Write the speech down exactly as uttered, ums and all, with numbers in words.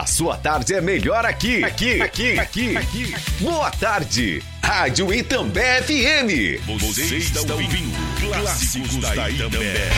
sua tarde é melhor aqui. Aqui, aqui, aqui, aqui. Boa tarde. Rádio Itambé F M. Você está ouvindo Clássicos da Itambé.